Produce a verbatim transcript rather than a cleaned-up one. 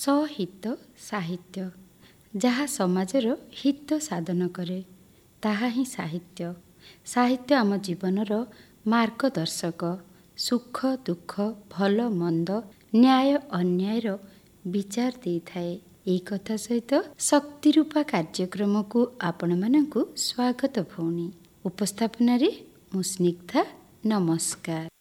ସହିତ ସାହିତ୍ୟ, ଯାହା ସମାଜର ହିତ ସାଧନ କରେ ତାହା ହିଁ ସାହିତ୍ୟ। ସାହିତ୍ୟ ଆମ ଜୀବନର ମାର୍ଗଦର୍ଶକ। ସୁଖ ଦୁଃଖ ଭଲ ମନ୍ଦ ନ୍ୟାୟ ଅନ୍ୟାୟର ବିଚାର ଦେଇଥାଏ। ଏହି କଥା ସହିତ ଶକ୍ତିରୂପା କାର୍ଯ୍ୟକ୍ରମକୁ ଆପଣମାନଙ୍କୁ ସ୍ୱାଗତ ଭଉଣୀ। ଉପସ୍ଥାପନାରେ ମୁଁ ସ୍ନିଗ୍ଧା। ନମସ୍କାର।